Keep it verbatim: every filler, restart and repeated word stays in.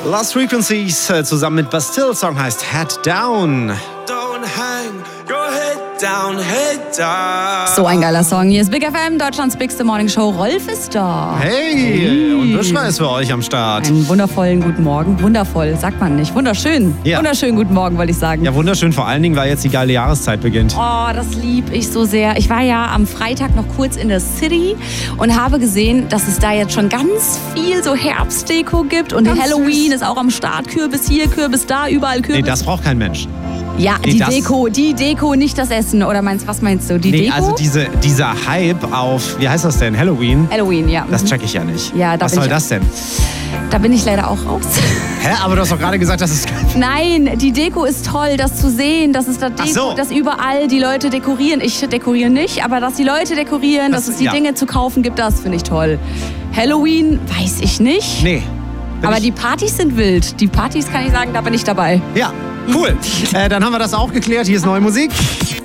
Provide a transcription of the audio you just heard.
Lost Frequencies äh, zusammen mit Bastille. Song heißt Head Down. Don't hang your head down, head down. So ein geiler Song. Hier ist Big F M, Deutschlands Bigste Morning Show. Rolf ist da. Hey, Hey. und Buschra ist für euch am Start. Einen wundervollen guten Morgen. Wundervoll, sagt man nicht. Wunderschön. Ja. Wunderschönen guten Morgen, wollte ich sagen. Ja, wunderschön, vor allen Dingen, weil jetzt die geile Jahreszeit beginnt. Oh, das lieb ich so sehr. Ich war ja am Freitag noch kurz in der City und habe gesehen, dass es da jetzt schon ganz viel so Herbstdeko gibt. Und Ganz Halloween süß. ist auch am Start. Kürbis hier, Kürbis da, überall Kürbis. Nee, das braucht kein Mensch. ja, nee, die das- Deko, die Deko, nicht das Essen. Oder meinst, was meinst du? Die Nee, Deko? also diese, dieser Hype auf, wie heißt das denn, Halloween, Halloween, ja. das Mhm. check ich ja nicht. Ja, da Was bin soll ich- das denn? Da bin ich leider auch raus. Hä, aber du hast doch gerade gesagt, das ist... Nein, die Deko ist toll, das zu sehen, dass es da Deko, Ach so. dass überall die Leute dekorieren. Ich dekoriere nicht, aber dass die Leute dekorieren, Das- dass es die ja. Dinge zu kaufen gibt, das finde ich toll. Halloween weiß ich nicht. Nee. Bin Aber ich- die Partys sind wild. Die Partys kann ich sagen, da bin ich dabei. Ja, cool. äh, dann haben wir das auch geklärt. Hier ist neue Musik.